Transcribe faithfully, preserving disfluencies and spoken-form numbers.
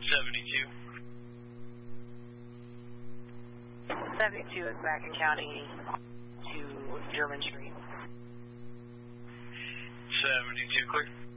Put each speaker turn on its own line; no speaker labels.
seventy-two.
seventy-two is back in county to German Street.
seventy-two, clear.